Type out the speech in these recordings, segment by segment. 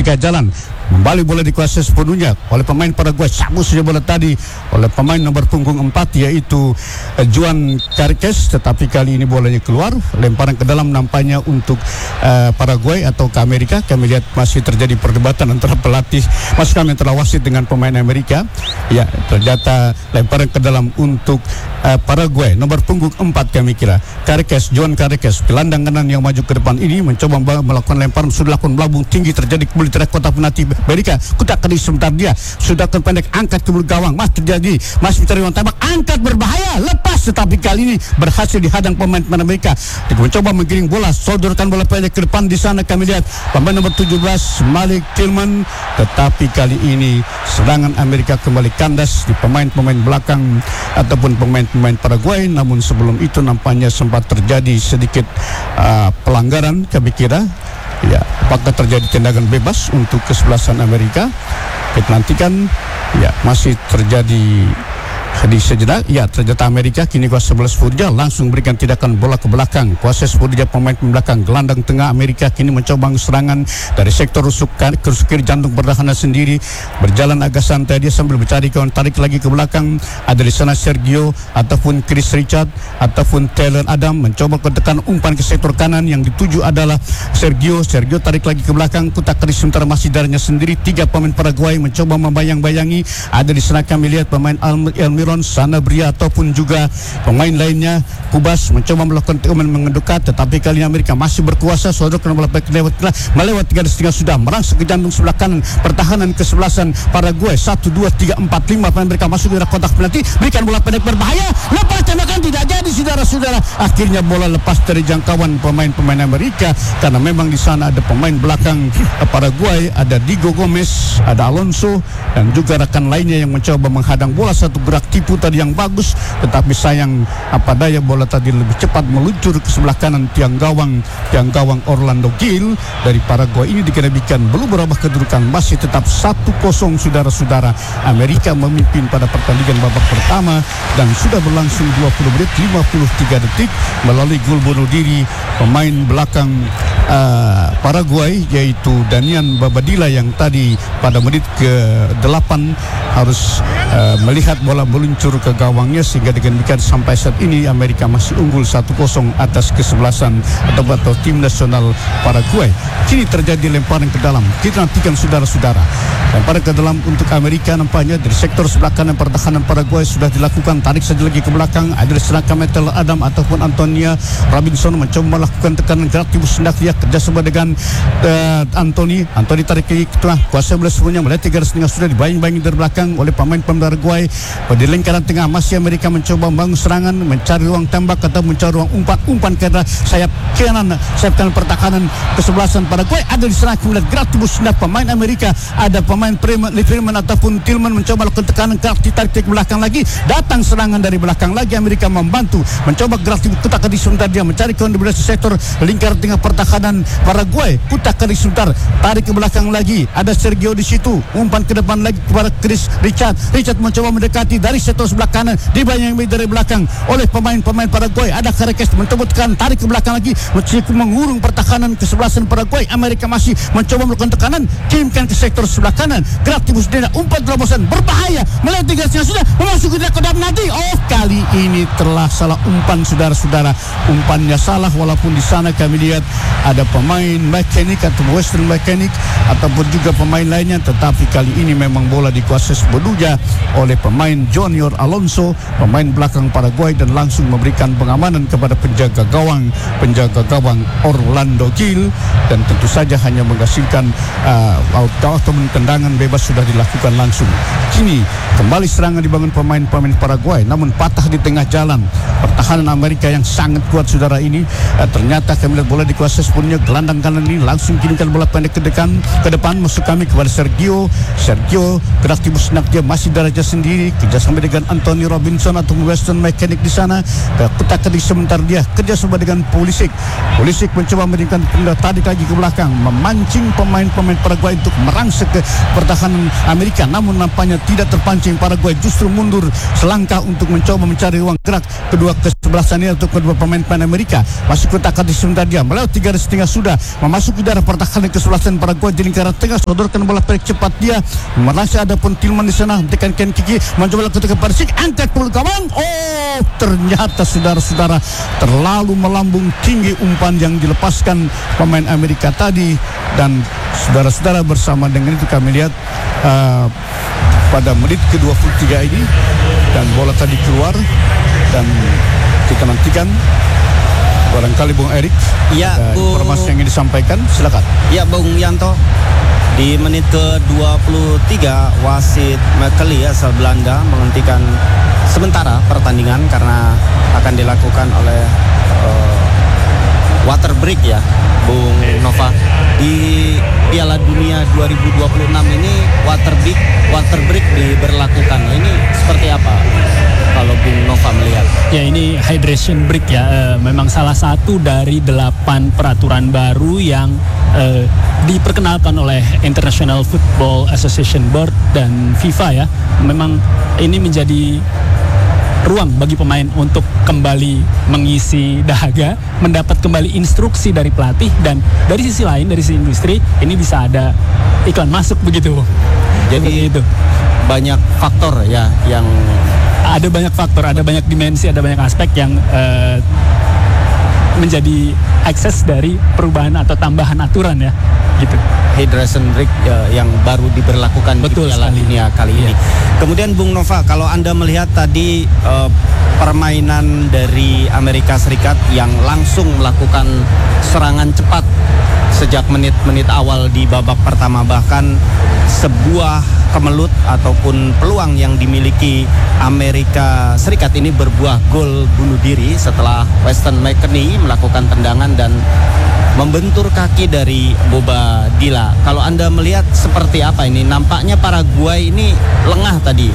tengah jalan. Kembali bola dikuasai sepenuhnya oleh pemain Paraguay. Sabus saja bola tadi oleh pemain nomor punggung 4 yaitu Juan Carques, tetapi kali ini bolanya keluar. Lemparan ke dalam nampaknya untuk Paraguay atau ke Amerika. Kami lihat masih terjadi perdebatan antara pelatih maksud kami antara wasit dengan pemain Amerika. Ya, ternyata lemparan ke dalam untuk Paraguay nomor punggung 4 kami kira Carques, Juan Carques, gelandang kanan yang maju ke depan ini mencoba melakukan lemparan, sudah lakukan melambung tinggi, terjadi kembali terhadap kotak penalti Amerika. Kutak kali sebentar dia sudah akan pendek, angkat ke gawang, masih terjadi, masih mencari ruang tembak, angkat berbahaya, lepas, tetapi kali ini berhasil dihadang pemain Amerika. Mencoba menggiring bola, sodorkan bola pendek ke depan. Di sana kami lihat pemain nomor 17 Malik Tillman, tetapi kali ini serangan Amerika kembali kandas di pemain-pemain belakang ataupun pemain-pemain Paraguay. Namun sebelum itu nampaknya sempat terjadi sedikit pelanggaran kami kira. Ya, apakah terjadi tendangan bebas untuk kesebelasan Amerika? Kita nantikan. Ya, masih terjadi di sejenak. Ya, ternyata Amerika kini kuasa 11 Furja langsung berikan tindakan bola ke belakang. Kuasa Furja pemain belakang gelandang tengah Amerika kini mencoba serangan dari sektor rusuk kiri jantung pertahanan sendiri. Berjalan agak santai dia sambil mencari kawan, tarik lagi ke belakang. Ada di sana Sergio ataupun Chris Richard ataupun Taylor Adam mencoba ketekan umpan ke sektor kanan. Yang dituju adalah Sergio tarik lagi ke belakang. Kutak keris sementara masih darinya sendiri. 3 pemain Paraguay mencoba membayang-bayangi. Ada di sana kami lihat pemain Almiron, Sanabria ataupun juga pemain lainnya. Kubas mencoba melakukan teman mengedekat, tetapi kali ini Amerika masih berkuasa. Sodorkan bola melewat 3,5 sudah merangsek ke jantung sebelah kanan pertahanan kesebelasan Paraguay. 1, 2, 3, 4, 5 pemain mereka masuk ke kotak penalti, berikan bola pendek berbahaya, lepas tembakan tidak jadi saudara-saudara. Akhirnya bola lepas dari jangkauan pemain-pemain Amerika karena memang di sana ada pemain belakang Paraguay, ada Diego Gomez, ada Alonso dan juga rekan lainnya yang mencoba menghadang bola. Satu gerak tipu tadi yang bagus, tetapi sayang apa daya bola tadi lebih cepat meluncur ke sebelah kanan tiang gawang Orlando Gil dari Paraguay. Ini dikenabikan belum berubah kedudukan, masih tetap 1-0 saudara-saudara. Amerika memimpin pada pertandingan babak pertama dan sudah berlangsung 20 menit 53 detik melalui gol bunuh diri pemain belakang Paraguay yaitu Danian Babadilla yang tadi pada menit ke-8 harus melihat bola meluncur ke gawangnya, sehingga demikian sampai saat ini Amerika masih unggul 1-0 atas kesebelasan atau tim nasional Paraguay. Kini terjadi lemparan ke dalam. Kita nantikan saudara-saudara. Lemparan ke dalam untuk Amerika nampaknya dari sektor sebelah kanan pertahanan Paraguay sudah dilakukan. Tarik saja lagi ke belakang. Ada serangkaian Metal Adam ataupun Antonia Robinson mencoba melakukan tekanan gerak tibu sendak dia kerjasama dengan Anthony tarik ke tengah. Kuasa bola semuanya melihat 3,5 sudah dibayang-bayangi dari belakang oleh pemain Paraguay. Di lingkaran tengah masih Amerika mencoba membangun serangan, mencari ruang tembak atau mencari ruang umpan ke sayap kanan pertahanan kesebelasan Paraguay. Ada di sana kemudian gerak tubuh sendak pemain Amerika, ada pemain Freeman ataupun Tillman mencoba melakukan tekanan, gerak ditarik ke belakang lagi, datang serangan dari belakang lagi. Amerika membantu, mencoba gerak tubuh kutak di sebentar dia mencari kawan di belah sektor lingkaran tengah pertahanan Paraguay. Kutak di sebentar, tarik ke belakang lagi, ada Sergio di situ, umpan ke depan lagi kepada Chris Richard mencoba mendekati dari sektor sebelah kanan, dibayang dari belakang oleh pemain-pemain Paraguay. Ada Carques mencoba tekan, tarik ke belakang lagi, mengurung pertahanan kesebelasan Paraguay. Amerika masih mencoba melakukan tekanan, kirimkan ke sektor sebelah kanan, gerak tibus dena, umpan terobosan berbahaya, melihat 3 sudah memasuki kotak nanti. Oh, kali ini telah salah umpan saudara-saudara, umpannya salah, walaupun di sana kami lihat ada pemain mekanik atau Western mekanik ataupun juga pemain lainnya, tetapi kali ini memang bola dikuasai sepenuhnya oleh pemain Junior Alonso, pemain belakang Paraguay, dan langsung memberikan pengamanan kepada penjaga gawang Orlando Gil, dan tentu saja hanya menghasilkan tendangan bebas sudah dilakukan langsung. Kini kembali serangan dibangun pemain-pemain Paraguay, namun patah di tengah jalan. Pertahanan Amerika yang sangat kuat saudara ini, ternyata kami lihat bola dikuasai sepenuhnya. Gelandang kanan ini langsung kirimkan bola pendek ke depan, masuk kami kepada Sergio gerak timbul Rusnak dia masih daraja sendiri kerjasama dengan Anthony Robinson atau Weston Mechanic di sana. Kotak Kadis sebentar dia kerjasama dengan Pulisic mencoba memberikan pindah tarik lagi ke belakang, memancing pemain-pemain Paraguay untuk merangsek ke pertahanan Amerika, namun nampaknya tidak terpancing. Paraguay justru mundur selangkah untuk mencoba mencari ruang gerak kedua kesebelasan ini untuk kedua pemain-pemain Amerika. Masuk kotak Kadis sebentar dia melewati garis tengah sudah memasuki daerah pertahanan kesebelasan Paraguay di lingkaran tengah, sodorkan bola pendek cepat dia merasa ada pun Tillman di sana, tekan Ken Kiki mencoba ketika Persik angkat puluh gawang. Oh, ternyata saudara-saudara terlalu melambung tinggi umpan yang dilepaskan pemain Amerika tadi, dan saudara-saudara bersama dengan itu kami lihat pada menit ke-23 ini dan bola tadi keluar, dan kita nantikan barangkali Bung Erik informasi yang ingin disampaikan, silakan. Ya Bung Yanto, di menit ke-23 wasit Mekeli asal Belanda menghentikan sementara pertandingan karena akan dilakukan oleh water break ya Bung Nova. Di Piala Dunia 2026 ini water break diberlakukan. Ini seperti apa kalau Bung Nova melihat? Ya, ini hydration break ya, memang salah satu dari 8 peraturan baru yang diperkenalkan oleh International Football Association Board dan FIFA ya. Memang ini menjadi ruang bagi pemain untuk kembali mengisi dahaga, mendapat kembali instruksi dari pelatih, dan dari sisi lain, dari sisi industri, ini bisa ada iklan masuk begitu. Jadi itu banyak faktor ya yang ada banyak faktor, ada banyak dimensi, ada banyak aspek yang menjadi akses dari perubahan atau tambahan aturan ya, gitu. Hydration break yang baru diberlakukan di Piala Dunia kali ini. Kemudian Bung Nova, kalau Anda melihat tadi permainan dari Amerika Serikat yang langsung melakukan serangan cepat sejak menit-menit awal di babak pertama, bahkan sebuah kemelut ataupun peluang yang dimiliki Amerika Serikat ini berbuah gol bunuh diri setelah Weston McKennie melakukan tendangan dan membentur kaki dari Boba Dila. Kalau Anda melihat seperti apa ini? Nampaknya Paraguay ini lengah tadi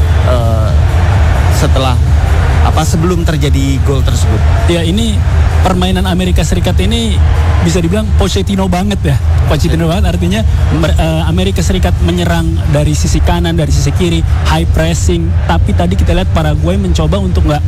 setelah sebelum terjadi gol tersebut. Ya, ini permainan Amerika Serikat ini bisa dibilang Pochettino banget ya. Pochettino banget artinya Amerika Serikat menyerang dari sisi kanan, dari sisi kiri, high pressing. Tapi tadi kita lihat Paraguay mencoba untuk nggak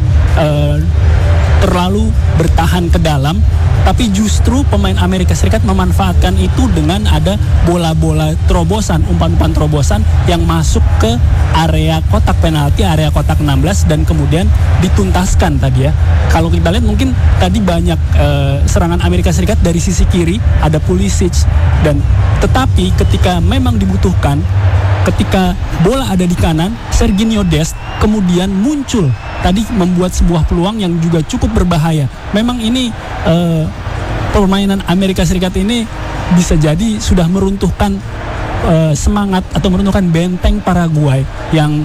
terlalu bertahan ke dalam, tapi justru pemain Amerika Serikat memanfaatkan itu dengan ada bola-bola terobosan, umpan-umpan terobosan yang masuk ke area kotak penalti, area kotak 16, dan kemudian dituntaskan tadi ya. Kalau kita lihat mungkin tadi banyak serangan Amerika Serikat dari sisi kiri, ada Pulisic, dan tetapi ketika memang dibutuhkan, ketika bola ada di kanan, Serginho Dest kemudian muncul tadi membuat sebuah peluang yang juga cukup berbahaya. Memang ini permainan Amerika Serikat ini bisa jadi sudah meruntuhkan semangat atau meruntuhkan benteng Paraguay yang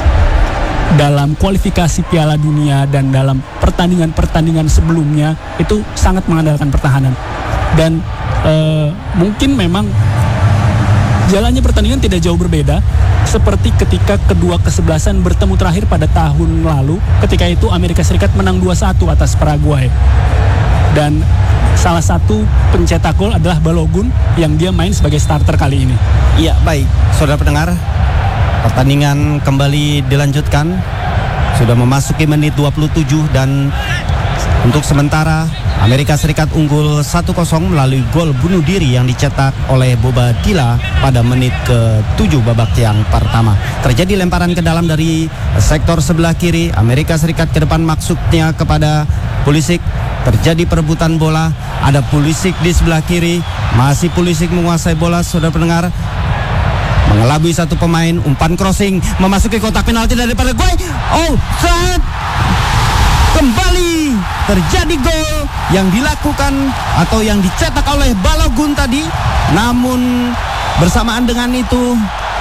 dalam kualifikasi Piala Dunia dan dalam pertandingan-pertandingan sebelumnya itu sangat mengandalkan pertahanan. Dan mungkin memang jalannya pertandingan tidak jauh berbeda seperti ketika kedua kesebelasan bertemu terakhir pada tahun lalu. Ketika itu Amerika Serikat menang 2-1 atas Paraguay. Dan salah satu pencetak gol adalah Balogun yang dia main sebagai starter kali ini. Iya, baik. Saudara pendengar, pertandingan kembali dilanjutkan. Sudah memasuki menit 27 dan untuk sementara Amerika Serikat unggul 1-0 melalui gol bunuh diri yang dicetak oleh Boba Dila pada menit ke-7 babak yang pertama. Terjadi lemparan ke dalam dari sektor sebelah kiri Amerika Serikat ke depan, maksudnya kepada Pulisic. Terjadi perebutan bola, ada Pulisic di sebelah kiri, masih Pulisic menguasai bola, saudara pendengar. Mengelabui satu pemain, umpan crossing memasuki kotak penalti dari Paraguay. Oh, saat kembali terjadi gol yang dilakukan atau yang dicetak oleh Balogun tadi. Namun bersamaan dengan itu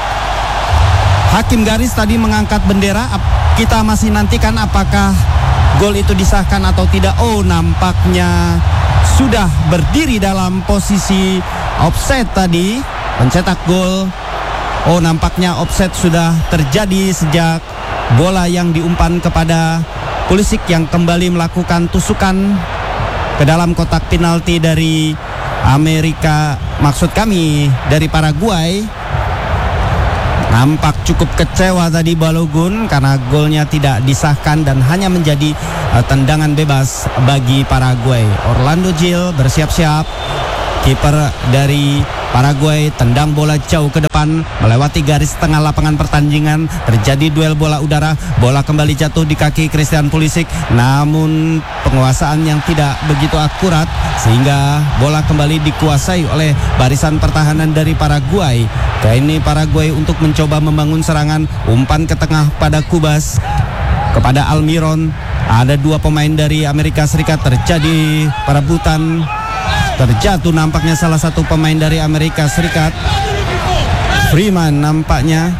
hakim garis tadi mengangkat bendera. Kita masih nantikan apakah gol itu disahkan atau tidak. Oh, nampaknya sudah berdiri dalam posisi offside tadi pencetak gol Oh, nampaknya offset sudah terjadi sejak bola yang diumpan kepada Pulisic yang kembali melakukan tusukan ke dalam kotak penalti dari Amerika, maksud kami dari Paraguay. Nampak cukup kecewa tadi Balogun karena golnya tidak disahkan dan hanya menjadi tendangan bebas bagi Paraguay. Orlando Gil bersiap-siap. Kiper dari Paraguay tendang bola jauh ke depan melewati garis tengah lapangan pertandingan. Terjadi duel bola udara. Bola kembali jatuh di kaki Christian Pulisic, namun penguasaan yang tidak begitu akurat sehingga bola kembali dikuasai oleh barisan pertahanan dari Paraguay. Kini Paraguay untuk mencoba membangun serangan, umpan ke tengah pada Cubas, kepada Almiron. Ada dua pemain dari Amerika Serikat, terjadi perebutan. Terjatuh nampaknya salah satu pemain dari Amerika Serikat, Freeman nampaknya.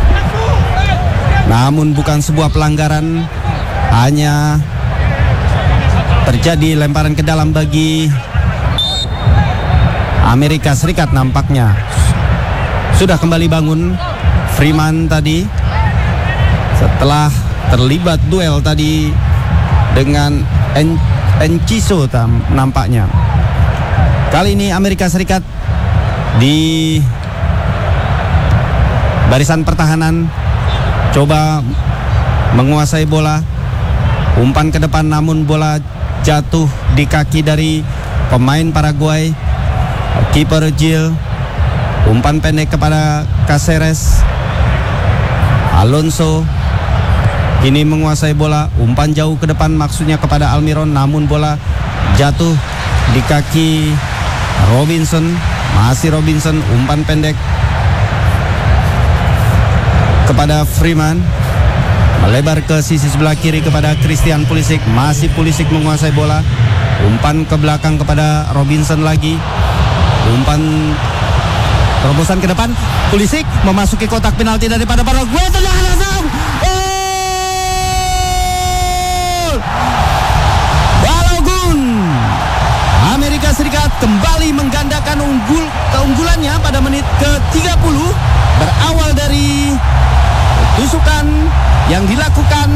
Namun bukan sebuah pelanggaran, hanya terjadi lemparan ke dalam bagi Amerika Serikat nampaknya. Sudah kembali bangun Freeman tadi setelah terlibat duel tadi dengan Enciso nampaknya. Kali ini Amerika Serikat di barisan pertahanan coba menguasai bola. Umpan ke depan namun bola jatuh di kaki dari pemain Paraguay. Kiper Gil. Umpan pendek kepada Caceres. Alonso ini menguasai bola. Umpan jauh ke depan maksudnya kepada Almiron, namun bola jatuh di kaki Robinson. Masih Robinson, umpan pendek kepada Freeman, melebar ke sisi sebelah kiri kepada Christian Pulisic. Masih Pulisic menguasai bola. Umpan ke belakang kepada Robinson lagi. Umpan terobosan ke depan. Pulisic memasuki kotak penalti daripada Paraguay. Tendangan langsung. Balogun. Amerika Serikat kembali menggandakan keunggulannya pada menit ke-30 berawal dari tusukan yang dilakukan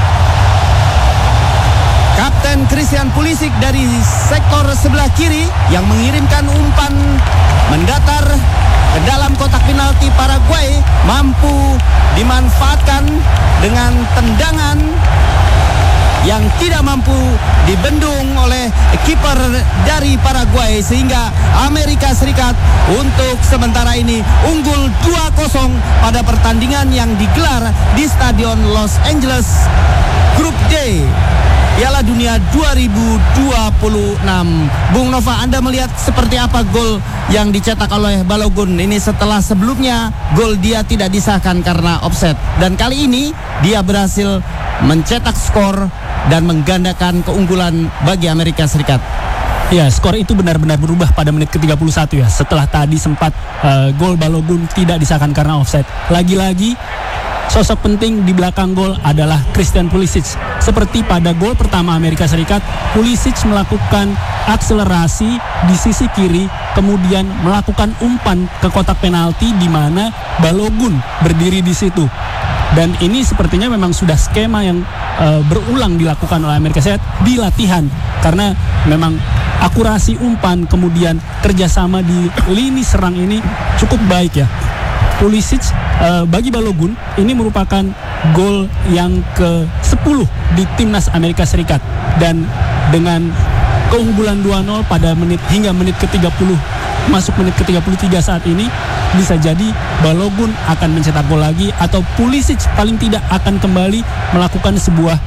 Kapten Christian Pulisic dari sektor sebelah kiri yang mengirimkan umpan mendatar ke dalam kotak penalti. Paraguay mampu dimanfaatkan dengan tendangan yang tidak mampu dibendung oleh kiper dari Paraguay, sehingga Amerika Serikat untuk sementara ini unggul 2-0 pada pertandingan yang digelar di Stadion Los Angeles Grup D Piala Dunia 2026. Bung Nova, Anda melihat seperti apa gol yang dicetak oleh Balogun ini setelah sebelumnya gol dia tidak disahkan karena offset, dan kali ini dia berhasil mencetak skor dan menggandakan keunggulan bagi Amerika Serikat. Ya, skor itu benar-benar berubah pada menit ke-31 ya. Setelah tadi sempat gol Balogun tidak disahkan karena offside. Lagi-lagi sosok penting di belakang gol adalah Christian Pulisic. Seperti pada gol pertama Amerika Serikat, Pulisic melakukan akselerasi di sisi kiri, kemudian melakukan umpan ke kotak penalti di mana Balogun berdiri di situ. Dan ini sepertinya memang sudah skema yang berulang dilakukan oleh Amerika Serikat di latihan, karena memang akurasi umpan kemudian kerjasama di lini serang ini cukup baik ya. Pulisic bagi Balogun ini merupakan gol yang ke-10 di timnas Amerika Serikat, dan dengan keunggulan 2-0 pada hingga menit ke-30 masuk menit ke-33 saat ini, bisa jadi Balogun akan mencetak gol lagi atau Pulisic paling tidak akan kembali melakukan sebuah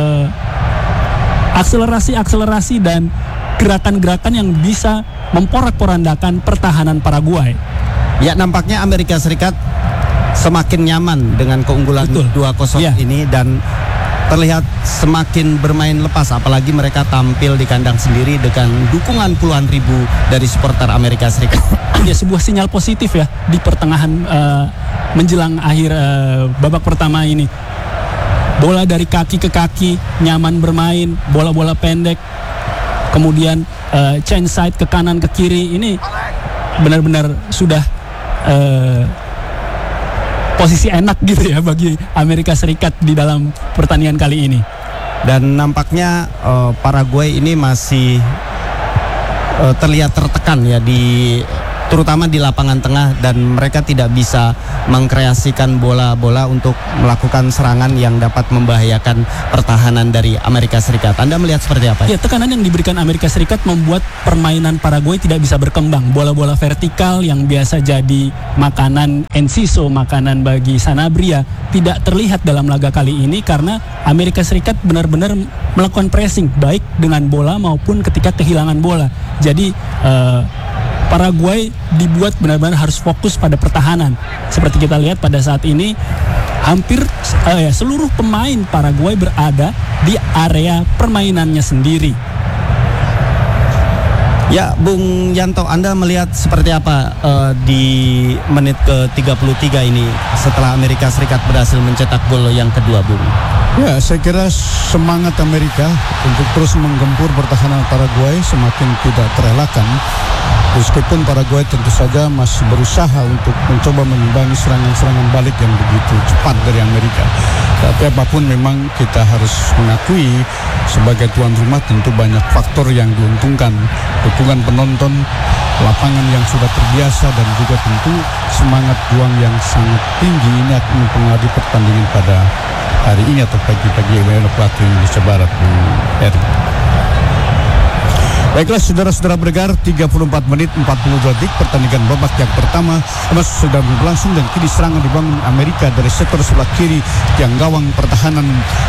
akselerasi dan gerakan-gerakan yang bisa memporak-porandakan pertahanan Paraguay. Ya, nampaknya Amerika Serikat semakin nyaman dengan keunggulan 2-0 ini dan terlihat semakin bermain lepas, apalagi mereka tampil di kandang sendiri dengan dukungan puluhan ribu dari supporter Amerika Serikat. Ya, sebuah sinyal positif ya di pertengahan menjelang akhir babak pertama ini. Bola dari kaki ke kaki, nyaman bermain, bola-bola pendek, kemudian change side ke kanan ke kiri, ini benar-benar sudah posisi enak gitu ya bagi Amerika Serikat di dalam pertandingan kali ini. Dan nampaknya Paraguay ini masih terlihat tertekan ya terutama di lapangan tengah, dan mereka tidak bisa mengkreasikan bola-bola untuk melakukan serangan yang dapat membahayakan pertahanan dari Amerika Serikat. Anda melihat seperti apa? Ya, tekanan yang diberikan Amerika Serikat membuat permainan Paraguay tidak bisa berkembang. Bola-bola vertikal yang biasa jadi makanan Enciso, makanan bagi Sanabria, tidak terlihat dalam laga kali ini karena Amerika Serikat benar-benar melakukan pressing baik dengan bola maupun ketika kehilangan bola. Jadi Paraguay dibuat benar-benar harus fokus pada pertahanan. Seperti kita lihat pada saat ini hampir seluruh pemain Paraguay berada di area permainannya sendiri. Ya, Bung Yanto, Anda melihat seperti apa di menit ke-33 ini setelah Amerika Serikat berhasil mencetak gol yang kedua, Bung? Ya, saya kira semangat Amerika untuk terus menggempur pertahanan Paraguay semakin tidak terelakkan. Meskipun Paraguay tentu saja masih berusaha untuk mencoba mengimbangi serangan-serangan balik yang begitu cepat dari Amerika. Tapi apapun memang kita harus mengakui sebagai tuan rumah tentu banyak faktor yang diuntungkan. Dukungan penonton, lapangan yang sudah terbiasa, dan juga tentu semangat juang yang sangat tinggi ini akan mempengaruhi pertandingan pada hari ini atau pagi-pagi waktu Indonesia Barat, Bu Eri. Baiklah saudara-saudara berdengar, 34 menit 42 detik pertandingan babak yang pertama masih sedang berlangsung, dan kini serangan dibangun Amerika dari sektor sebelah kiri tiang gawang pertahanan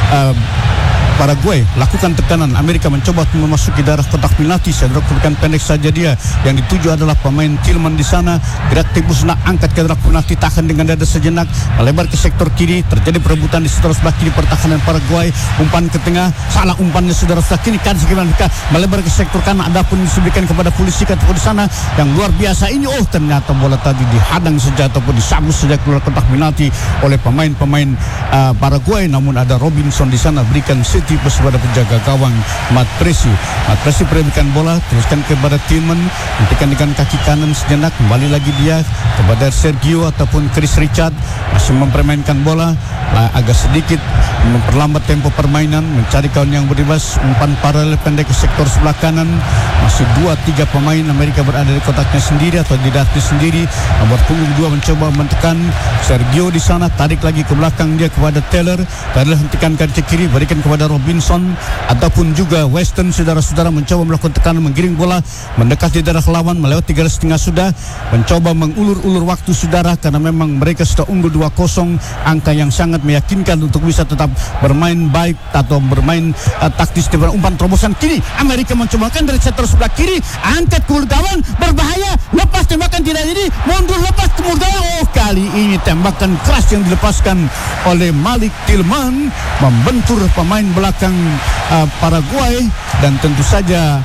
Paraguay. Lakukan tekanan, Amerika mencoba memasuki daerah kotak penalti. Sendok berikan pendek saja dia. Yang dituju adalah pemain Tillman di sana. Gerak tipus nak angkat ke daerah penalti, tahan dengan dada sejenak, melebar ke sektor kiri. Terjadi perebutan di sektor sebelah kiri pertahanan Paraguay. Umpan ke tengah, salah umpannya saudara sebelah kiri. Kan mereka melebar ke sektor kanan. Adapun disebutkan kepada polisi di sana yang luar biasa ini. Oh, ternyata bola tadi dihadang saja ataupun disambut saja keluar kotak penalti oleh pemain-pemain Paraguay. Namun ada Robinson di sana berikan tipus pada penjaga gawang Mat Presi berikan bola teruskan kepada Tillman, hentikan dengan kaki kanan sejenak, kembali lagi dia kepada Sergio ataupun Chris Richard, masih mempermainkan bola agak sedikit memperlambat tempo permainan, mencari kawan yang bebas, umpan paralel pendek ke sektor sebelah kanan. Masih 2-3 pemain Amerika berada di kotaknya sendiri atau di daratnya sendiri. Nomor punggung 2 mencoba menekan Sergio di sana, tarik lagi ke belakang dia kepada Taylor, hentikan kaki kiri, berikan kepada Robinson ataupun juga Weston. Saudara-saudara mencoba melakukan tekanan, menggiring bola mendekati daerah lawan, melewati garis tengah sudah, mencoba mengulur-ulur waktu saudara, karena memang mereka sudah unggul 2-0, angka yang sangat meyakinkan untuk bisa tetap bermain baik atau bermain taktis. Dengan umpan terobosan kini Amerika mencobakan dari sektor sebelah kiri, angkat ke gawang, berbahaya, lepas tembakan tidak jadi, mundur lepas ke gawang. Oh, kali ini tembakan keras yang dilepaskan oleh Malik Tillman membentur pemain belakang Paraguay, dan tentu saja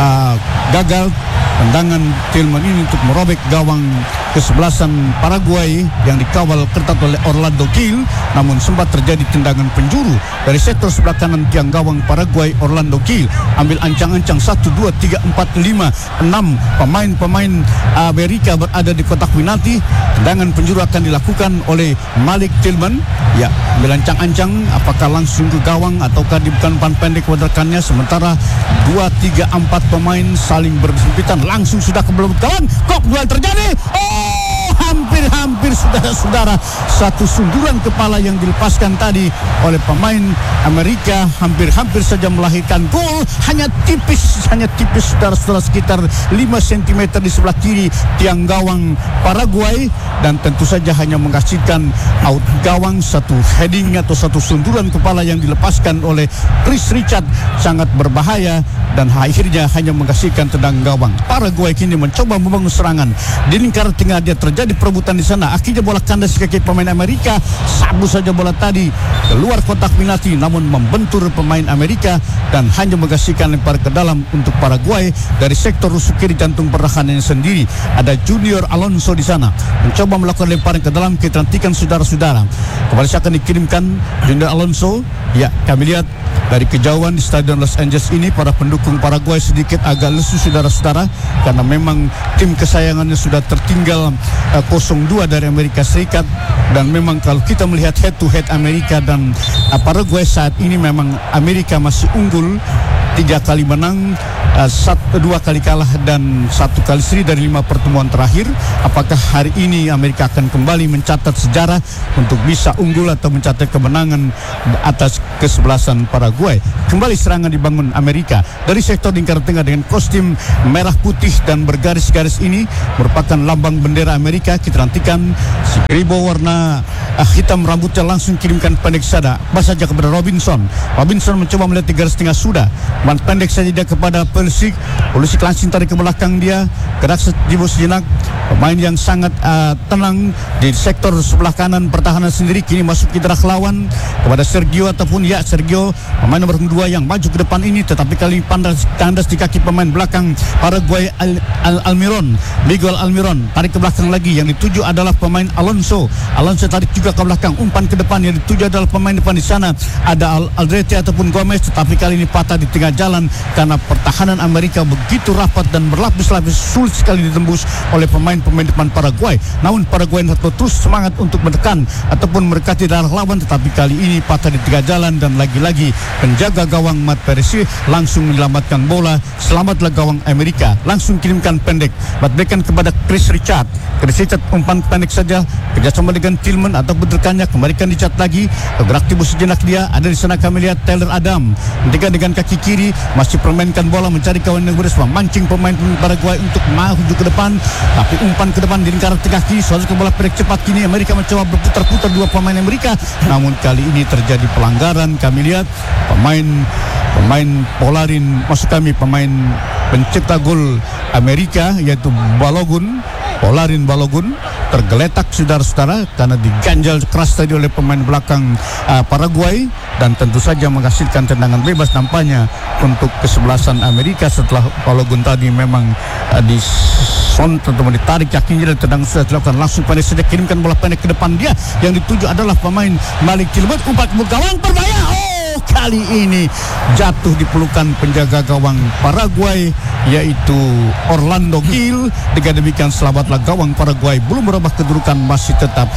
gagal tendangan Tillman ini untuk merobek gawang kesebelasan Paraguay yang dikawal ketat oleh Orlando Gil. Namun sempat terjadi tendangan penjuru dari sektor sebelah kanan tiang gawang Paraguay. Orlando Gil ambil ancang-ancang 1, 2, 3, 4, 5, 6 pemain Amerika berada di kotak penalti. Tendangan penjuru akan dilakukan oleh Malik Tillman. Ya, ambil ancang-ancang apakah langsung ke gawang ataukah dibukan umpan pendek kepada rekannya. Sementara 2, 3, 4 pemain saling bersempitan, langsung sudah ke belakang kawan. Kok duel terjadi? Hampir saudara-saudara, satu sunduran kepala yang dilepaskan tadi oleh pemain Amerika hampir saja melahirkan gol. Hanya tipis saudara-saudara, sekitar 5 cm di sebelah kiri tiang gawang Paraguay, dan tentu saja hanya menghasilkan out gawang. Satu heading atau satu sunduran kepala yang dilepaskan oleh Chris Richard sangat berbahaya, dan akhirnya hanya menghasilkan tendang gawang. Paraguay kini mencoba membangun serangan di lingkaran tengah. Dia terjadi perebutan di sana, akhirnya bola kandas kaki pemain Amerika, sabu saja bola tadi keluar kotak penalti, namun membentur pemain Amerika dan hanya menghasilkan lempar ke dalam untuk Paraguay dari sektor rusuk kiri jantung pertahanannya sendiri. Ada Junior Alonso di sana mencoba melakukan lemparan ke dalam, kita nantikan saudara-saudara. Kembali akan dikirimkan Junior Alonso. Ya, kami lihat dari kejauhan di Stadion Los Angeles ini para pendukung Paraguay sedikit agak lesu saudara-saudara, karena memang tim kesayangannya sudah tertinggal 0-2 dari Amerika Serikat. Dan memang kalau kita melihat head to head Amerika dan Paraguay saat ini, memang Amerika masih unggul, 3 kali menang, 2 kali kalah dan 1 kali seri dari 5 pertemuan terakhir. Apakah hari ini Amerika akan kembali mencatat sejarah untuk bisa unggul atau mencatat kemenangan atas kesebelasan Paraguay? Kembali serangan dibangun Amerika dari sektor lingkaran tengah dengan kostum merah putih dan bergaris-garis ini merupakan lambang bendera Amerika. Kita nantikan si Kribo warna hitam rambutnya langsung kirimkan pendek saja saja kepada Robinson. Robinson mencoba melihat 3 garis tengah sudah, pendek saja dia kepada Pulisic langsung tarik ke belakang dia, gerak sejenak. Pemain yang sangat tenang di sektor sebelah kanan pertahanan sendiri, kini masuk ke daerah lawan kepada Sergio Sergio, pemain nomor 2 yang maju ke depan ini, tetapi kali kandas di kaki pemain belakang Paraguay Miguel Almiron, tarik ke belakang lagi. Yang dituju adalah pemain Alonso tarik juga ke belakang, umpan ke depan. Yang dituju adalah pemain depan di sana ada Aldrete ataupun Gomez, tetapi kali ini patah di tengah jalan karena pertahanan Amerika begitu rapat dan berlapis-lapis, sulit sekali ditembus oleh pemain depan Paraguay. Namun Paraguay terus semangat untuk menekan ataupun mendekati daerah lawan, tetapi kali ini patah di tengah jalan dan lagi-lagi penjaga gawang Matt Perez langsung menyelamatkan bola. Selamatlah gawang Amerika, langsung kirimkan pendek, batbackan kepada Chris Richard, umpan pendek saja kerjasama dengan Tillman atau rekannya, kembalikan Richard lagi, beraktivitas sejenak dia. Ada di sana kami lihat Taylor Adam dengan kaki kiri masih permainkan bola, mencari kawan yang beres, memancing pemain Paraguay untuk maju ke depan, tapi umpan ke depan di lingkaran tengah kiri, soalnya bola pendek cepat. Kini Amerika mencoba berputar-putar 2 pemain Amerika, namun kali ini terjadi pelanggaran. Kami lihat pemain pemain pencipta gol Amerika yaitu Polarin Balogun tergeletak saudara-saudara karena diganjal keras tadi oleh pemain belakang Paraguay, dan tentu saja menghasilkan tendangan bebas nampaknya untuk kesebelasan Amerika setelah Balogun tadi memang ditarik kakinya dan tendangan sudah dilakukan. Langsung pendek saja kirimkan bola pendek ke depan dia, yang dituju adalah pemain Malik Tillman, umpan ke gawang berbahaya. Kali ini jatuh di pelukan penjaga gawang Paraguay yaitu Orlando Gil. Dengan demikian selamatlah gawang Paraguay, belum merubah kedudukan, masih tetap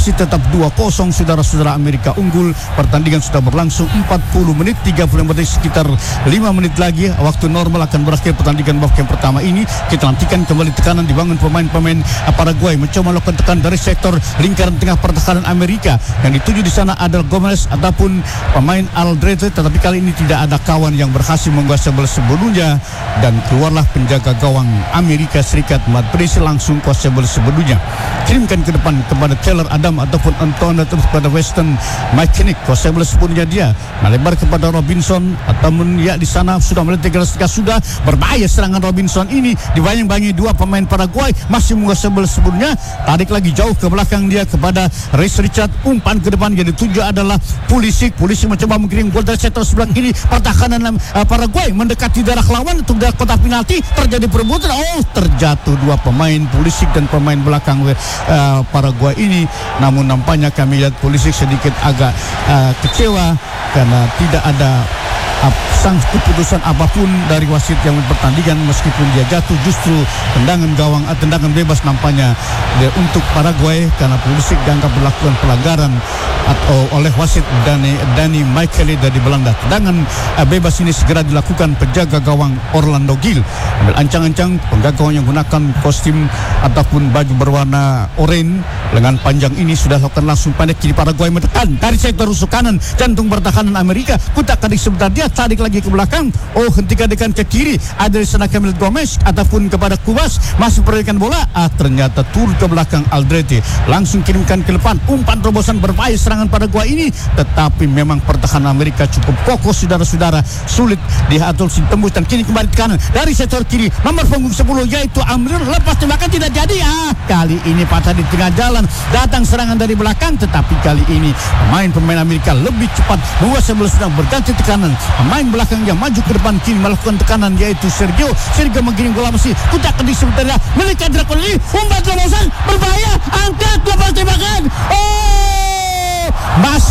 2-0 saudara-saudara. Amerika unggul. Pertandingan sudah berlangsung 40 menit 30 menit, sekitar 5 menit lagi waktu normal akan berakhir pertandingan babak yang pertama ini. Kita nantikan kembali tekanan dibangun pemain Paraguay, mencoba melakukan tekan dari sektor lingkaran tengah pertahanan Amerika. Yang dituju di sana adalah Gomez ataupun pemain Aldrete, tetapi kali ini tidak ada kawan yang berhasil menguasai bola sebelumnya, dan keluarlah penjaga gawang Amerika Serikat Matt Perez langsung kuasai bola sebelumnya, kirimkan ke depan kepada Taylor Adam ataupun Anton atau kepada Weston McKinnick, kuasai bola sebelumnya dia melebar kepada Robinson ataupun di sana sudah melihat ketika sudah berbahaya serangan Robinson ini, dibayang-bayangi 2 pemain Paraguay masih menguasai bola sebelumnya, tarik lagi jauh ke belakang dia kepada Chris Richard, umpan ke depan yang dituju adalah Pulisic mencoba mengirim gol dari sektor sebelah kiri pertahanan Paraguay mendekati daerah lawan untuk daerah kotak penalti, terjadi perebutan. Terjatuh 2 pemain Pulisic dan pemain belakang Paraguay ini. Namun nampaknya kami lihat Pulisic sedikit agak kecewa karena tidak ada sang keputusan apapun dari wasit yang pertandingan, meskipun dia jatuh. Justru tendangan bebas nampaknya untuk Paraguay karena Pulisic dianggap melakukan pelanggaran atau oleh wasit Danny Micheli dari Belanda. Tendangan bebas ini segera dilakukan penjaga gawang Orlando Gil, ambil ancang-ancang penjaga gawang yang gunakan kostum ataupun baju berwarna oranye lengan panjang ini sudah lakukan langsung pendek kiri. Paraguay menekan dari sektor rusuk kanan jantung pertahanan Amerika, kutak adik sebentar dia tarik lagi ke belakang, hentikan dengan ke kiri, ada di sana Camille Gomez ataupun kepada Kubas, masih perbaikan bola, ternyata turun ke belakang Aldrete, langsung kirimkan ke depan, umpan terobosan berbahaya serangan Paraguay ini, tetapi memang pertahanan Amerika cukup kokoh saudara-saudara, sulit diatur tembus, dan kini kembali ke kanan dari sektor kiri, nomor punggung 10 yaitu Amir, lepas tembakan tidak jadi, kali ini patah di tengah jalan, datang serangan dari belakang, tetapi kali ini pemain Amerika lebih cepat menguasai bola, sedang berganti tekanan. Pemain belakang yang maju ke depan kini melakukan tekanan yaitu Sergio menggiring bola masih kutak di sebentar milik Drakon ini, umpan terobosan berbahaya, angkat lepas tembakan, masih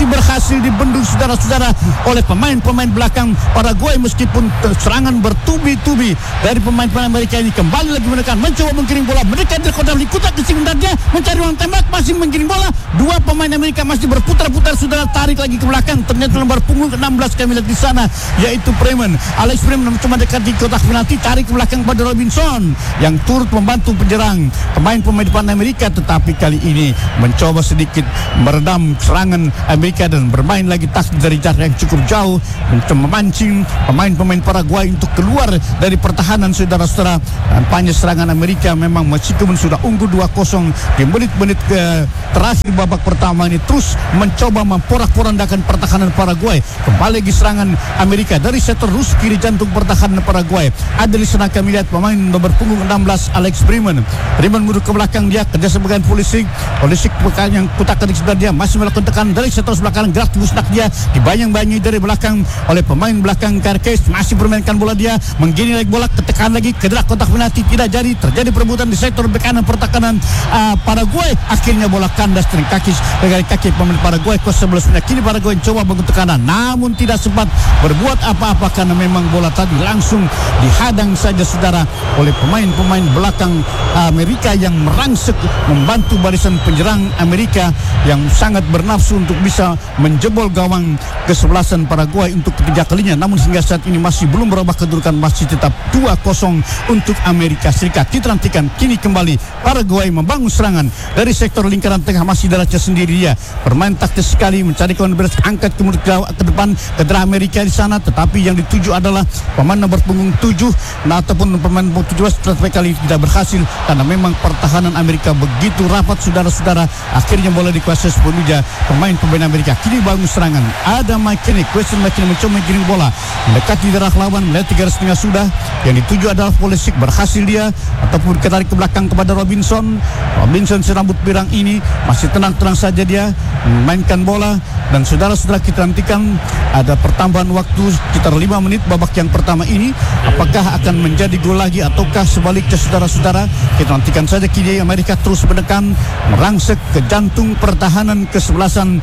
masih berhasil dibendung saudara-saudara oleh pemain-pemain belakang Paraguay, meskipun serangan bertubi-tubi dari pemain-pemain Amerika ini. Kembali lagi menekan, mencoba menggiring bola, mendekat dari kotak likutak ke sebenarnya, mencari ruang tembak, masih menggiring bola. Dua pemain Amerika masih berputar-putar, saudara, tarik lagi ke belakang. Ternyata lembar punggung ke-16 kami lihat di sana, yaitu Freeman. Alex Freeman mencoba dekat di kotak penalti, tarik ke belakang pada Robinson yang turut membantu penyerang pemain-pemain depan Amerika, tetapi kali ini mencoba sedikit meredam serangan Amerika dan bermain lagi taktik dari jarak yang cukup jauh, mencoba memancing pemain-pemain Paraguay untuk keluar dari pertahanan, saudara-saudara. Nampaknya serangan Amerika memang meskipun sudah unggul 2-0 di menit-menit terakhir babak pertama ini, terus mencoba memporak-porandakan pertahanan Paraguay. Kembali lagi serangan Amerika dari sektor rus kiri jantung pertahanan Paraguay. Ada di sana kami lihat pemain nomor punggung 16 Alex Freeman. Freeman mundur ke belakang, dia kerja sebagai Pulisic yang kutak di sebelah dia, masih melakukan tekanan dari sektor sebelah kanan, gerak musnak dia, dibayang-bayangi dari belakang oleh pemain belakang Carques, masih bermainkan bola dia, menggiring lagi bola, ketekan lagi ke gerak kotak penalti, tidak jadi, terjadi perebutan di sektor bek kanan pertahanan Paraguay. Akhirnya bola kandas dari kaki pemain Paraguay ke sebelumnya. Kini Paraguay coba bangun tekanan, namun tidak sempat berbuat apa-apa karena memang bola tadi langsung dihadang saja, saudara, oleh pemain-pemain belakang Amerika yang merangsek membantu barisan penyerang Amerika yang sangat bernafsu untuk bisa menjebol gawang kesebelasan Paraguay untuk ketiga kalinya. Namun hingga saat ini masih belum berubah kedudukan, masih tetap 2-0 untuk Amerika Serikat. Kita nantikan kini kembali Paraguay membangun serangan dari sektor lingkaran tengah, masih darahnya sendiri dia bermain taktis sekali, mencari kawan beres, angkat kemudian ke depan ke darah Amerika di sana, tetapi yang dituju adalah pemain nomor punggung 7 ataupun pemain punggung 17, tetapi kali tidak berhasil karena memang pertahanan Amerika begitu rapat, saudara-saudara. Akhirnya bola dikuasai sepenuhnya pemain Amerika. Kini bangun serangan, ada McKinney mencoba menggiring bola mendekati darah lawan, melihat 3 garis tengah sudah, yang dituju adalah Pulisic, berhasil dia ataupun ketarik ke belakang kepada Robinson serambut pirang ini masih tenang-tenang saja dia memainkan bola. Dan saudara-saudara, kita nantikan ada pertambahan waktu sekitar 5 menit babak yang pertama ini, apakah akan menjadi gol lagi ataukah sebaliknya, saudara-saudara. Kita nantikan saja. Kini Amerika terus menekan, merangsek ke jantung pertahanan kesebelasan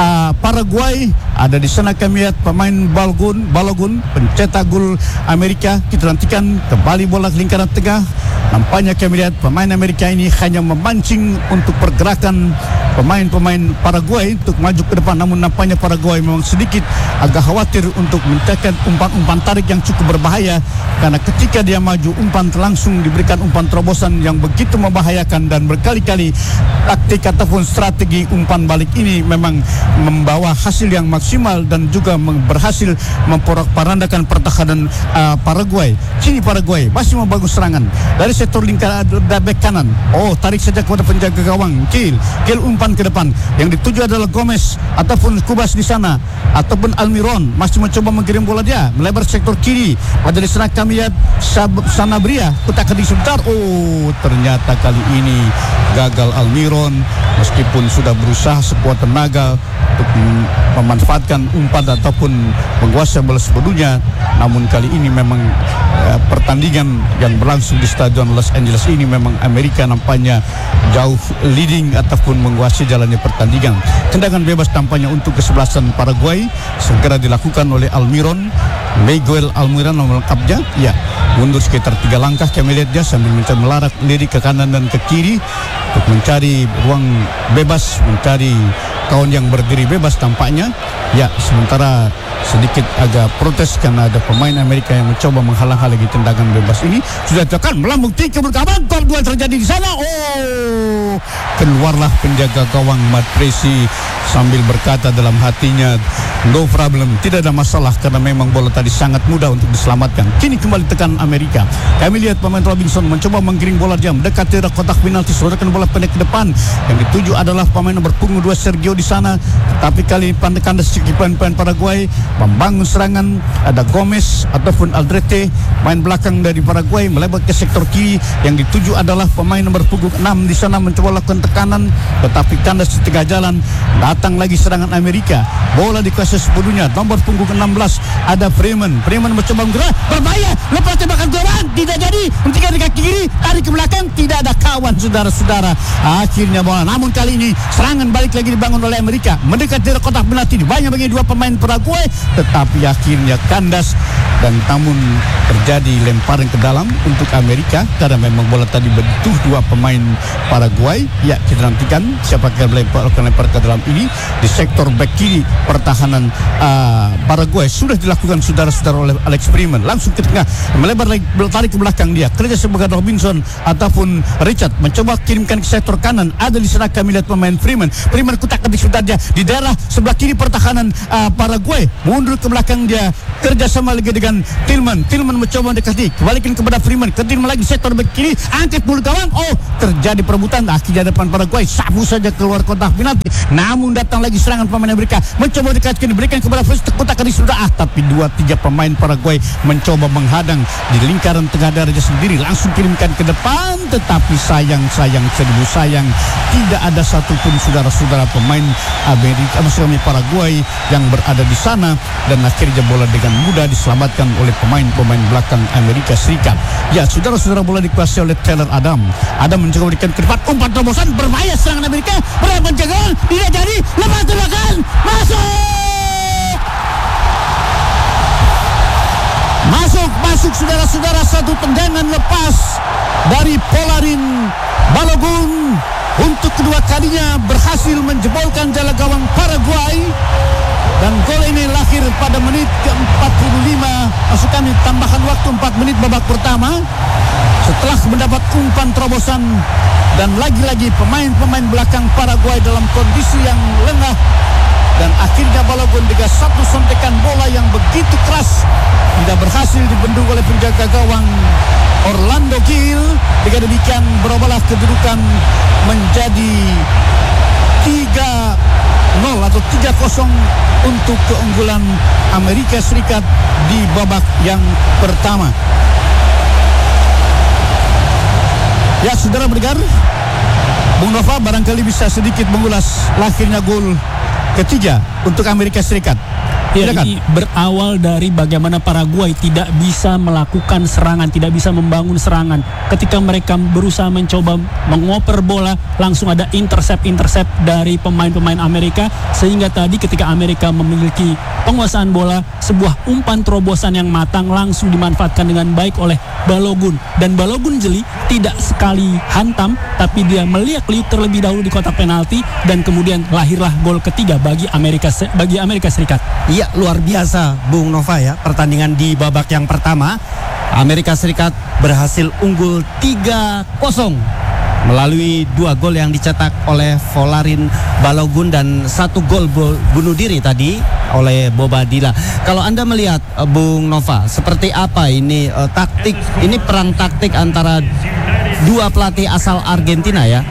Paraguay. Ada di sana kami lihat pemain Balogun pencetak gol Amerika. Kita nantikan kembali bola ke lingkaran tengah. Nampaknya kami lihat pemain Amerika ini hanya memancing untuk pergerakan pemain-pemain Paraguay untuk maju ke depan. Namun nampaknya Paraguay memang sedikit agak khawatir untuk mencetak umpan-umpan tarik yang cukup berbahaya, karena ketika dia maju umpan langsung diberikan umpan terobosan yang begitu membahayakan, dan berkali-kali taktik ataupun strategi umpan balik ini memang membawa hasil yang maksimal dan juga berhasil memporak-porandakan pertahanan Paraguay. Kini Paraguay masih membangun serangan dari sektor lingkaran bek kanan. Tarik saja kepada penjaga gawang Kiel umpan ke depan, yang dituju adalah Gomez ataupun Kubas di sana, ataupun Almiron masih mencoba menggiring bola dia melebar sektor kiri. Pada di sana kami lihat Sanabria kutak di sebentar. Ternyata kali ini gagal Almiron, meskipun sudah berusaha sekuat tenaga untuk memanfaatkan umpan ataupun menguasai bola sepenuhnya. Namun kali ini memang pertandingan yang berlangsung di Stadion Los Angeles ini memang Amerika nampaknya jauh leading ataupun menguasai jalannya pertandingan. Tendangan bebas tampaknya untuk kesebelasan Paraguay segera dilakukan oleh Almiron, Miguel Almiron nomor lengkapnya. Ya, mundur sekitar 3 langkah kami lihat dia sambil mencari melarak lirik ke kanan dan ke kiri untuk mencari ruang bebas, mencari kawan yang berdiri bebas tampaknya. Ya, sementara sedikit agak protes karena ada pemain Amerika yang mencoba menghalang-halangi tendangan bebas ini. Sudah tekan melambung tinggi berkawan, gol 2 terjadi di sana. Keluarlah penjaga gawang Matt Presi sambil berkata dalam hatinya, no problem, tidak ada masalah, karena memang bola tadi sangat mudah untuk diselamatkan. Kini kembali tekan Amerika. Kami lihat pemain Robinson mencoba menggiring bola dia mendekati kotak penalti, sodorkan bola pendek ke depan. Yang dituju adalah pemain nomor punggung 2 Sergio di sana. Tapi kali pandekan sedikit pemain Paraguay membangun serangan. Ada Gomez ataupun Aldrete, main belakang dari Paraguay, melebar ke sektor kiri. Yang dituju itu adalah pemain nomor punggung 6 di sana mencoba lakukan tekanan, tetapi kandas di tengah jalan. Datang lagi serangan Amerika. Bola dikuasai sepenuhnya. Nomor punggung 16 ada Freeman. Freeman mencoba menggerak, berbahaya, lepas tembakan Turan, tidak jadi. Hentikan di kaki kiri, tarik ke belakang, tidak ada kawan, saudara-saudara. Akhirnya bola, namun kali ini serangan balik lagi dibangun oleh Amerika, mendekat dari kotak penalti. Banyak bagi dua pemain Paraguay, tetapi akhirnya kandas. Dan namun terjadi lemparan ke dalam untuk Amerika karena memang bola tadi bertuh dua pemain Paraguay. Ya, kita nantikan siapa akan lempar ke dalam ini. Di sektor back kiri pertahanan Paraguay sudah dilakukan saudara-saudara oleh Alex Freeman. Langsung ke tengah, melebar lagi, tarik ke belakang dia. Kerja sebagai Robinson ataupun Richard mencoba kirimkan ke sektor kanan. Ada di sana kami lihat pemain Freeman. Freeman kutak-katik sudah dia di daerah sebelah kiri pertahanan Paraguay. Mundur ke belakang dia, kerja sama lagi dengan Tillman mencoba mendekati, kembalikan kepada Freeman, ke Tillman lagi sektor back kiri, angkat mulut gawang. Oh, terjadi perebutan akhirnya depan Paraguay, sabu saja keluar kotak penalti. Namun datang lagi serangan pemain Amerika, mencoba dekatkan, diberikan kepada Fritz, kotak kali sudah tapi 2-3 pemain Paraguay mencoba menghadang di lingkaran tengah darahnya sendiri, langsung kirimkan ke depan, tetapi sayang seribu sayang, tidak ada satupun saudara-saudara pemain Amerika, maksudnya Paraguay yang berada di sana, dan akhirnya bola dengan mudah diselamatkan oleh pemain-pemain belakang Amerika Serikat. Ya, saudara-saudara, bola dikuasai oleh Taylor Adam mencoba berikan ke depan, umpan terobosan, berbahaya serangan Amerika, berlakukan jagaan, tidak jadi, lepas tembakan, masuk saudara-saudara, satu tendangan lepas dari Polarin Balogun untuk kedua kalinya berhasil menjebolkan jala gawang Paraguay. Dan gol ini lahir pada menit ke-45, maksud kami tambahan waktu 4 menit babak pertama, setelah mendapat umpan terobosan. Dan lagi-lagi pemain-pemain belakang Paraguay dalam kondisi yang lengah. Dan akhirnya Balogun dengan satu sontekan bola yang begitu keras tidak berhasil dibendung oleh penjaga gawang Orlando Gil. Dengan demikian berubahlah kedudukan menjadi 3-0 atau 3-0 untuk keunggulan Amerika Serikat di babak yang pertama. Ya, saudara mendengar, Bung Nova barangkali bisa sedikit mengulas lahirnya gol ketiga untuk Amerika Serikat. Ya, ini berawal dari bagaimana Paraguay tidak bisa melakukan serangan, tidak bisa membangun serangan. Ketika mereka berusaha mencoba mengoper bola, langsung ada intercept dari pemain-pemain Amerika, sehingga tadi ketika Amerika memiliki penguasaan bola, sebuah umpan terobosan yang matang langsung dimanfaatkan dengan baik oleh Balogun. Dan Balogun jeli tidak sekali hantam, tapi dia meliak-liuk terlebih dahulu di kotak penalti, dan kemudian lahirlah gol ketiga bagi Amerika Serikat. Iya, luar biasa Bung Nova ya, pertandingan di babak yang pertama Amerika Serikat berhasil unggul 3-0 melalui 2 gol yang dicetak oleh Polarin Balogun dan 1 gol bunuh diri tadi oleh Bobadilla. Kalau Anda melihat Bung Nova, seperti apa ini perang taktik antara dua pelatih asal Argentina ya,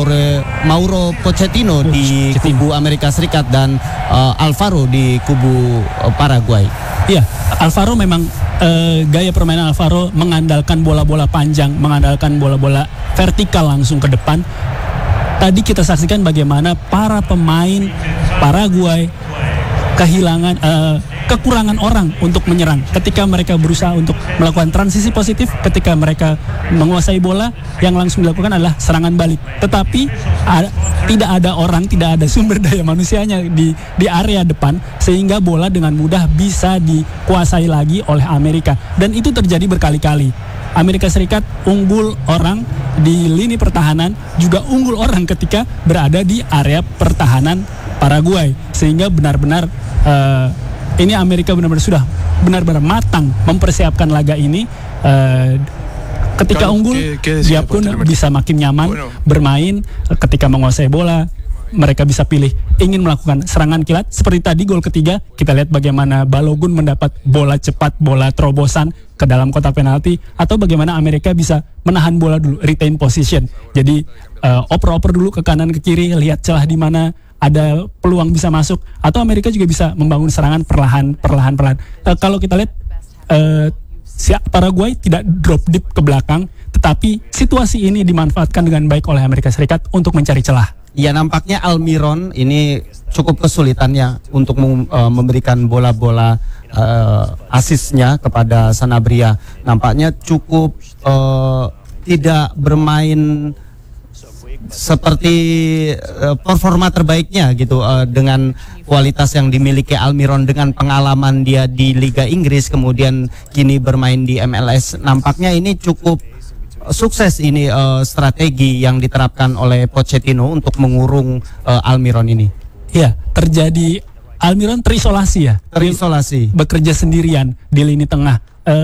Mauro Pochettino di kubu Amerika Serikat dan Alvaro di kubu Paraguay. Iya, Alvaro memang gaya permainan Alvaro mengandalkan bola-bola panjang, mengandalkan bola-bola vertikal langsung ke depan. Tadi kita saksikan bagaimana para pemain Paraguay kehilangan kekurangan orang untuk menyerang. Ketika mereka berusaha untuk melakukan transisi positif, ketika mereka menguasai bola, yang langsung dilakukan adalah serangan balik. Tetapi tidak ada orang, tidak ada sumber daya manusianya di area depan, sehingga bola dengan mudah bisa dikuasai lagi oleh Amerika. Dan itu terjadi berkali-kali. Amerika Serikat unggul orang di lini pertahanan, juga unggul orang ketika berada di area pertahanan Paraguay, sehingga benar-benar ini Amerika benar-benar matang mempersiapkan laga ini. Ketika unggul, dia pun bisa makin nyaman bermain. Ketika menguasai bola, mereka bisa pilih ingin melakukan serangan kilat. Seperti tadi gol ketiga, kita lihat bagaimana Balogun mendapat bola cepat, bola terobosan ke dalam kotak penalti, atau bagaimana Amerika bisa menahan bola dulu, retain position. Jadi oper-oper dulu ke kanan ke kiri, lihat celah di mana ada peluang bisa masuk, atau Amerika juga bisa membangun serangan perlahan. Kalau kita lihat Paraguay tidak drop deep ke belakang, tetapi situasi ini dimanfaatkan dengan baik oleh Amerika Serikat untuk mencari celah. Ya, nampaknya Almiron ini cukup kesulitannya untuk memberikan bola-bola asisnya kepada Sanabria. Nampaknya cukup tidak bermain seperti performa terbaiknya gitu, dengan kualitas yang dimiliki Almiron, dengan pengalaman dia di Liga Inggris kemudian kini bermain di MLS. Nampaknya ini cukup sukses ini strategi yang diterapkan oleh Pochettino untuk mengurung Almiron ini. Ya, terjadi Almiron terisolasi ya. Terisolasi. Bekerja sendirian di lini tengah.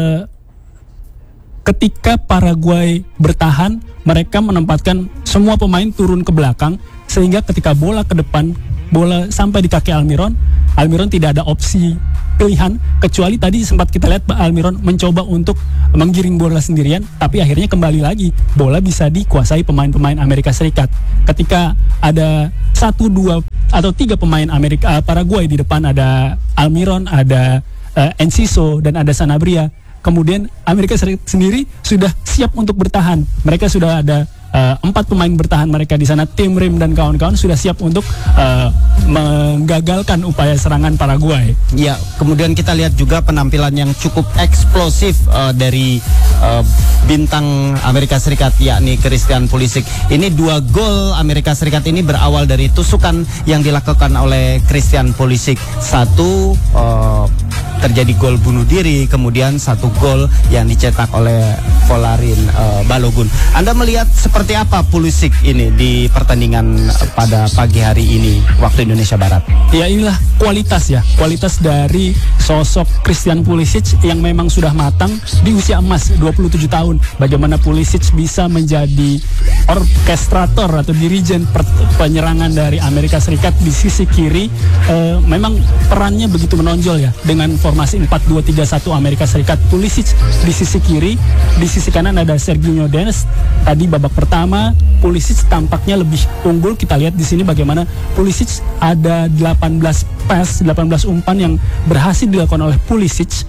Ketika Paraguay bertahan, mereka menempatkan semua pemain turun ke belakang, sehingga ketika bola ke depan, bola sampai di kaki Almiron tidak ada opsi pilihan, kecuali tadi sempat kita lihat Almiron mencoba untuk menggiring bola sendirian, tapi akhirnya kembali lagi bola bisa dikuasai pemain-pemain Amerika Serikat. Ketika ada 1, 2 atau 3 pemain Paraguay di depan, ada Almiron, ada Enciso dan ada Sanabria. Kemudian Amerika Serikat sendiri sudah siap untuk bertahan. Mereka sudah ada 4 pemain bertahan mereka di sana. Tim Rim dan kawan-kawan sudah siap untuk menggagalkan upaya serangan Paraguay. Ya, kemudian kita lihat juga penampilan yang cukup eksplosif dari bintang Amerika Serikat, yakni Christian Pulisic. Ini 2 gol Amerika Serikat ini berawal dari tusukan yang dilakukan oleh Christian Pulisic. 1 terjadi gol bunuh diri, kemudian 1 gol yang dicetak oleh Folarin Balogun. Anda melihat seperti apa Pulisic ini di pertandingan pada pagi hari ini waktu Indonesia Barat? Ya, inilah kualitas dari sosok Christian Pulisic yang memang sudah matang di usia emas 27 tahun. Bagaimana Pulisic bisa menjadi orkestrator atau dirijen penyerangan dari Amerika Serikat di sisi kiri, memang perannya begitu menonjol ya, dengan formasi 4-2-3-1 Amerika Serikat. Pulisic di sisi kiri, di sisi kanan ada Serginho Dest. Tadi babak pertama Pulisic tampaknya lebih unggul. Kita lihat di sini bagaimana Pulisic ada 18 pass, 18 umpan yang berhasil dilakukan oleh Pulisic,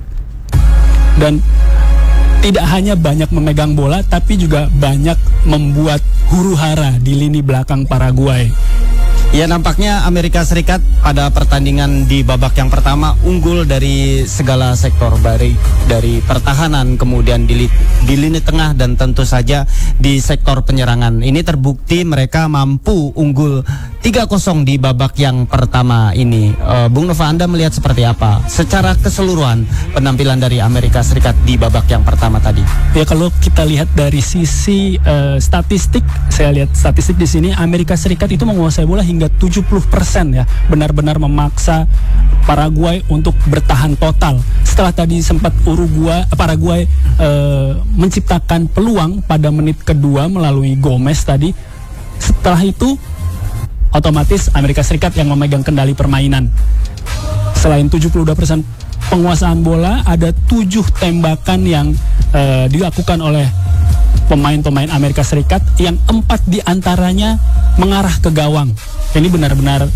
dan tidak hanya banyak memegang bola tapi juga banyak membuat huru-hara di lini belakang Paraguay. Ya, nampaknya Amerika Serikat pada pertandingan di babak yang pertama unggul dari segala sektor, dari pertahanan, kemudian di lini tengah, dan tentu saja di sektor penyerangan. Ini terbukti mereka mampu unggul 3-0 di babak yang pertama ini. Bung Nova, Anda melihat seperti apa secara keseluruhan penampilan dari Amerika Serikat di babak yang pertama tadi? Ya, kalau kita lihat dari sisi statistik, saya lihat statistik di sini Amerika Serikat itu menguasai bola hingga 70% ya, benar-benar memaksa Paraguay untuk bertahan total. Setelah tadi sempat Paraguay menciptakan peluang pada menit kedua melalui Gomez tadi. Setelah itu otomatis Amerika Serikat yang memegang kendali permainan. Selain 72% penguasaan bola, ada 7 tembakan yang dilakukan oleh pemain-pemain Amerika Serikat, yang 4 diantaranya mengarah ke gawang. Ini benar-benar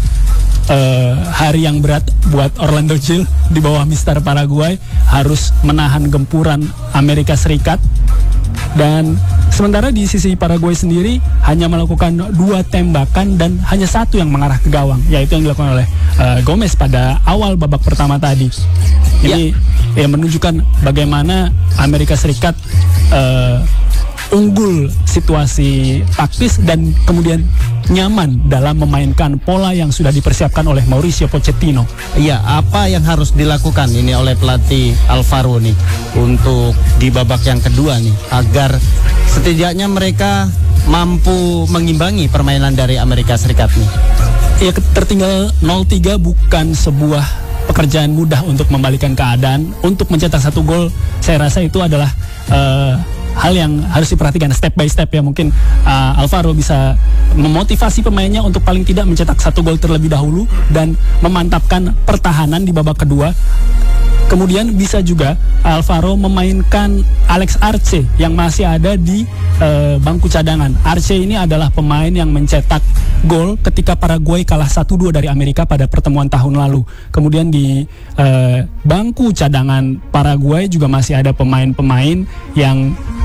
hari yang berat buat Orlando Gil di bawah Mister Paraguay, harus menahan gempuran Amerika Serikat. Dan sementara di sisi Paraguay sendiri hanya melakukan 2 tembakan dan hanya 1 yang mengarah ke gawang, yaitu yang dilakukan oleh Gomez pada awal babak pertama tadi. Ini ya menunjukkan bagaimana Amerika Serikat unggul situasi taktis dan kemudian nyaman dalam memainkan pola yang sudah dipersiapkan oleh Mauricio Pochettino. Iya, apa yang harus dilakukan ini oleh pelatih Alvaro nih untuk di babak yang kedua nih, agar setidaknya mereka mampu mengimbangi permainan dari Amerika Serikat nih? Ya, tertinggal 0-3 bukan sebuah pekerjaan mudah untuk membalikan keadaan. Untuk mencetak 1 gol, saya rasa itu adalah hal yang harus diperhatikan step by step ya. Mungkin Alvaro bisa memotivasi pemainnya untuk paling tidak mencetak 1 gol terlebih dahulu dan memantapkan pertahanan di babak kedua. Kemudian bisa juga Alvaro memainkan Alex Arce yang masih ada di bangku cadangan. Arce ini adalah pemain yang mencetak gol ketika Paraguay kalah 1-2 dari Amerika pada pertemuan tahun lalu. Kemudian di bangku cadangan Paraguay juga masih ada pemain-pemain yang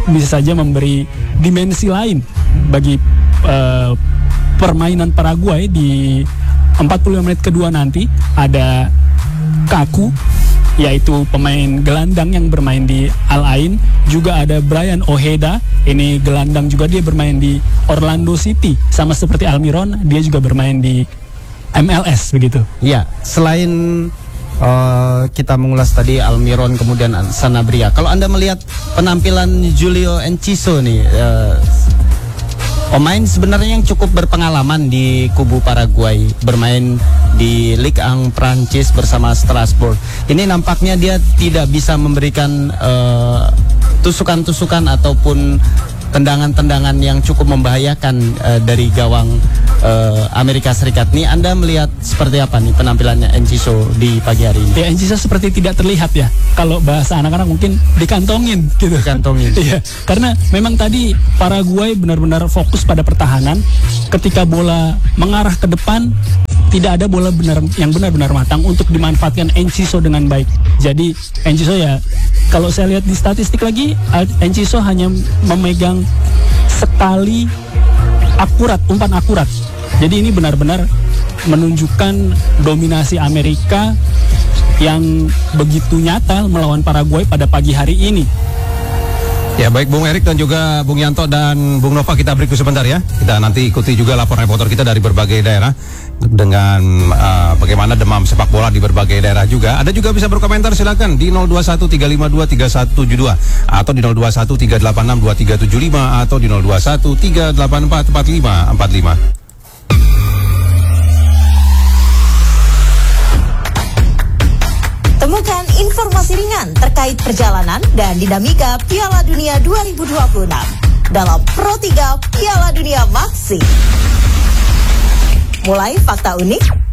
bisa saja memberi dimensi lain bagi permainan Paraguay. Di 45 menit kedua nanti ada Kaku, yaitu pemain gelandang yang bermain di Al Ain. Juga ada Brian Ojeda, ini gelandang juga, dia bermain di Orlando City. Sama seperti Almiron, dia juga bermain di MLS begitu. Ya, selain kita mengulas tadi Almiron kemudian Sanabria, kalau Anda melihat penampilan Julio Enciso nih, pemain sebenarnya yang cukup berpengalaman di kubu Paraguay, bermain di Ligue 1 Prancis bersama Strasbourg. Ini nampaknya dia tidak bisa memberikan tusukan-tusukan ataupun tendangan-tendangan yang cukup membahayakan dari gawang Amerika Serikat. Nih Anda melihat seperti apa nih penampilannya Enciso di pagi hari ini? Ya, Enciso seperti tidak terlihat ya. Kalau bahasa anak-anak mungkin dikantongin gitu. Dikantongin. Iya, karena memang tadi Paraguay benar-benar fokus pada pertahanan. Ketika bola mengarah ke depan, tidak ada bola yang benar-benar matang untuk dimanfaatkan Enciso dengan baik. Jadi Enciso ya, kalau saya lihat di statistik lagi, Enciso hanya memegang sekali akurat, umpan akurat. Jadi ini benar-benar menunjukkan dominasi Amerika yang begitu nyata melawan Paraguay pada pagi hari ini. Ya, baik Bung Erik dan juga Bung Yanto dan Bung Nova, kita break sebentar ya. Kita nanti ikuti juga laporan reporter kita dari berbagai daerah dengan bagaimana demam sepak bola di berbagai daerah juga. Ada juga bisa berkomentar, silakan di 0213523172 atau di 0213862375 atau di 0213844545. Temukan informasi ringan terkait perjalanan dan dinamika Piala Dunia 2026 dalam Pro 3 Piala Dunia Maxi. Mulai fakta unik,